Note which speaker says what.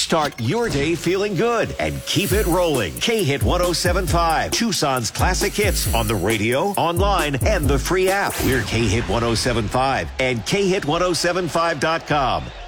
Speaker 1: Start your day feeling good and keep it rolling. K-Hit 107.5, Tucson's classic hits on the radio, online, and the free app. We're K-Hit 107.5 and KHit1075.com.